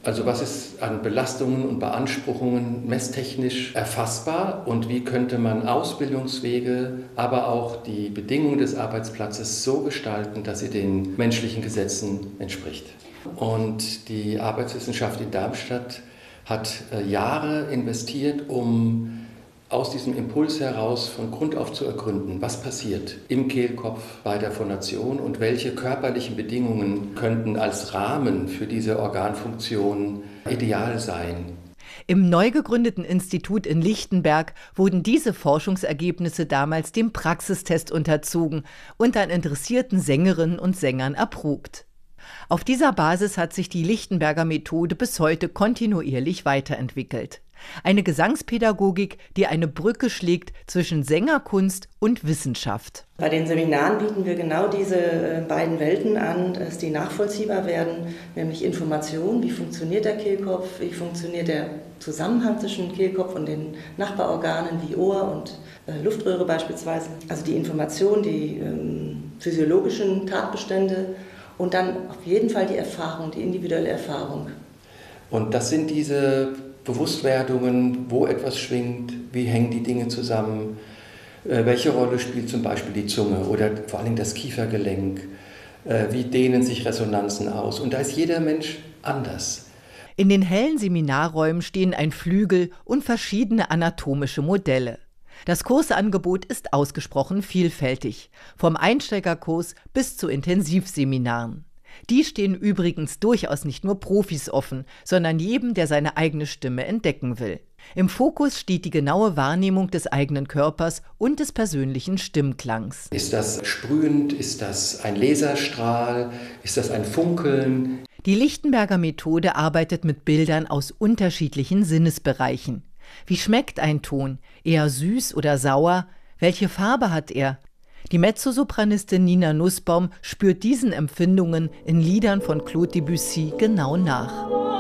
Also was ist an Belastungen und Beanspruchungen messtechnisch erfassbar und wie könnte man Ausbildungswege, aber auch die Bedingungen des Arbeitsplatzes so gestalten, dass sie den menschlichen Gesetzen entspricht. Und die Arbeitswissenschaft in Darmstadt hat Jahre investiert, um aus diesem Impuls heraus von Grund auf zu ergründen, was passiert im Kehlkopf bei der Phonation und welche körperlichen Bedingungen könnten als Rahmen für diese Organfunktion ideal sein. Im neu gegründeten Institut in Lichtenberg wurden diese Forschungsergebnisse damals dem Praxistest unterzogen und an interessierten Sängerinnen und Sängern erprobt. Auf dieser Basis hat sich die Lichtenberger Methode bis heute kontinuierlich weiterentwickelt. Eine Gesangspädagogik, die eine Brücke schlägt zwischen Sängerkunst und Wissenschaft. Bei den Seminaren bieten wir genau diese beiden Welten an, dass die nachvollziehbar werden, nämlich Information, wie funktioniert der Kehlkopf, wie funktioniert der Zusammenhang zwischen Kehlkopf und den Nachbarorganen wie Ohr und Luftröhre beispielsweise. Also die Information, die physiologischen Tatbestände und dann auf jeden Fall die Erfahrung, die individuelle Erfahrung. Und das sind diese Bewusstwerdungen, wo etwas schwingt, wie hängen die Dinge zusammen, welche Rolle spielt zum Beispiel die Zunge oder vor allem das Kiefergelenk, wie dehnen sich Resonanzen aus. Und da ist jeder Mensch anders. In den hellen Seminarräumen stehen ein Flügel und verschiedene anatomische Modelle. Das Kursangebot ist ausgesprochen vielfältig, vom Einsteigerkurs bis zu Intensivseminaren. Die stehen übrigens durchaus nicht nur Profis offen, sondern jedem, der seine eigene Stimme entdecken will. Im Fokus steht die genaue Wahrnehmung des eigenen Körpers und des persönlichen Stimmklangs. Ist das sprühend? Ist das ein Laserstrahl? Ist das ein Funkeln? Die Lichtenberger Methode arbeitet mit Bildern aus unterschiedlichen Sinnesbereichen. Wie schmeckt ein Ton? Eher süß oder sauer? Welche Farbe hat er? Die Mezzosopranistin Nina Nussbaum spürt diesen Empfindungen in Liedern von Claude Debussy genau nach.